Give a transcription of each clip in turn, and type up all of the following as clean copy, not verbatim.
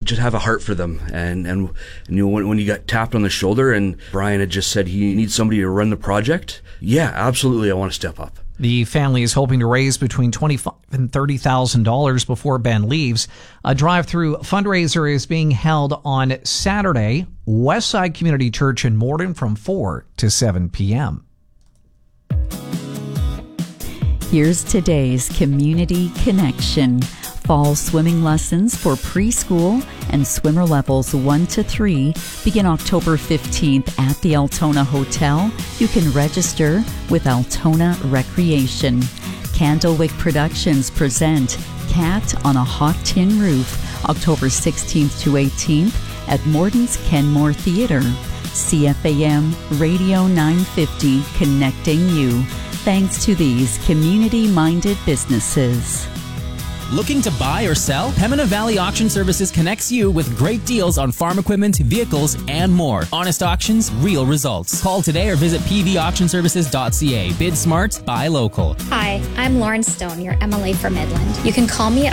just have a heart for them. And you know, when you got tapped on the shoulder and Brian had just said he needs somebody to run the project, yeah, absolutely, I want to step up. The family is hoping to raise between $25,000 and $30,000 before Ben leaves. A drive-through fundraiser is being held on Saturday, Westside Community Church in Morden from 4 to 7 p.m. Here's today's Community Connection. Fall swimming lessons for preschool and swimmer levels 1 to 3 begin October 15th at the Altona Hotel. You can register with Altona Recreation. Candlewick Productions present Cat on a Hot Tin Roof, October 16th to 18th at Morton's Kenmore Theater. CFAM Radio 950, connecting you. Thanks to these community-minded businesses. Looking to buy or sell? Pembina Valley Auction Services connects you with great deals on farm equipment, vehicles, and more. Honest auctions, real results. Call today or visit pvauctionservices.ca. Bid smart, buy local. Hi, I'm Lauren Stone, your MLA for Midland. You can call me at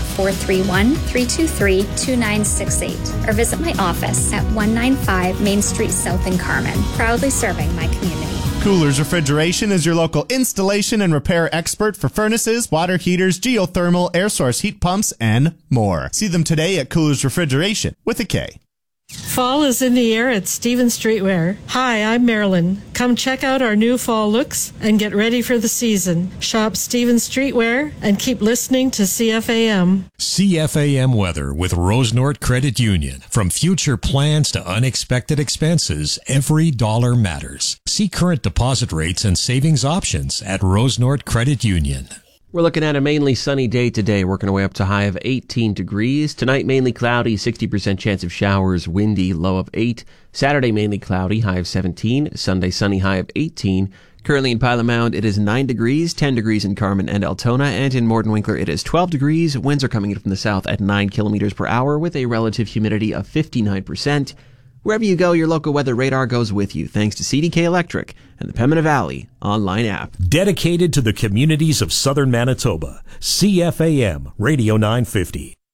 431-323-2968 or visit my office at 195 Main Street South in Carmen, proudly serving my community. Coolers Refrigeration is your local installation and repair expert for furnaces, water heaters, geothermal, air source heat pumps, and more. See them today at Coolers Refrigeration with a K. Fall is in the air at Stevens Streetwear. Hi, I'm Marilyn. Come check out our new fall looks and get ready for the season. Shop Stevens Streetwear and keep listening to CFAM. CFAM weather with Rosenort Credit Union. From future plans to unexpected expenses, every dollar matters. See current deposit rates and savings options at Rosenort Credit Union. We're looking at a mainly sunny day today, working our way up to a high of 18 degrees. Tonight, mainly cloudy, 60% chance of showers, windy, low of 8. Saturday, mainly cloudy, high of 17. Sunday, sunny, high of 18. Currently in Pilot Mound, it is 9 degrees, 10 degrees in Carmen and Altona, and in Morden Winkler, it is 12 degrees. Winds are coming in from the south at 9 kilometers per hour with a relative humidity of 59%. Wherever you go, your local weather radar goes with you, thanks to CDK Electric and the Pembina Valley online app. Dedicated to the communities of southern Manitoba, CFAM Radio 950.